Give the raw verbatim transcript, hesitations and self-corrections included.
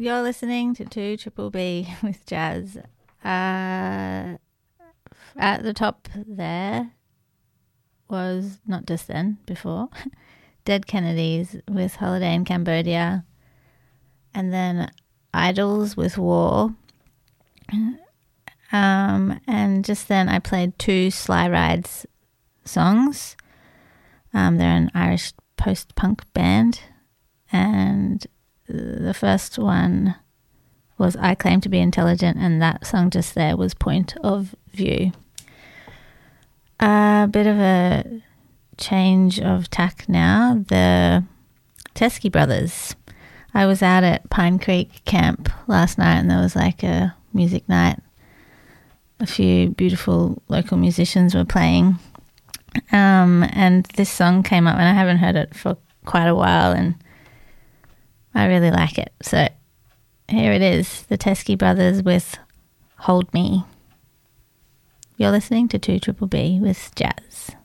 You're listening to two Triple B with Jazz. Uh, at the top there was, not just then, before, Dead Kennedys with Holiday in Cambodia, and then Idols with War. Um, and just then I played two Sly Rides songs. Um, they're an Irish post-punk band, and the first one was I Claim to Be Intelligent, and that song just there was Point of View. A bit of a change of tack now. The Teskey Brothers. I was out at Pine Creek Camp last night, and there was like a music night. A few beautiful local musicians were playing. Um, and this song came up, and I haven't heard it for quite a while, and I really like it. So here it is, the Teskey Brothers with Hold Me. You're listening to two Triple B with Jazz.